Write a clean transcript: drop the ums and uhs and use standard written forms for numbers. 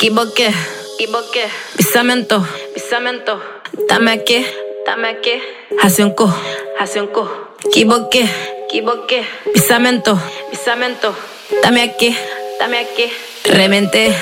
Equivoqué, pisamento, dame aquí, hace un cu, equivoqué, pisamento, dame aquí, reventé,